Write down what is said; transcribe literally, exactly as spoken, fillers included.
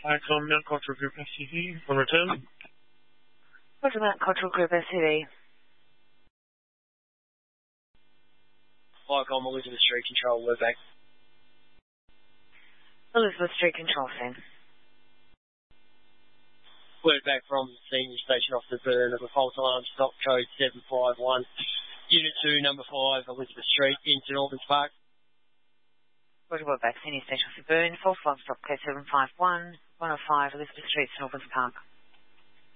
Flags on Mount Cultural Group S C V on return. Roger, Mount Cultural Group S C V. Flag on Elizabeth Street Control, we're back. Elizabeth Street Control, Sam. Word back from Senior Station Officer Burn of a false alarm stop code seven five one. Unit two, number five, Elizabeth Street, in St Albans Park. Roger, word back, Senior Station Officer Burn, false alarm stop code seven five one, one oh five Elizabeth Street, St Albans Park.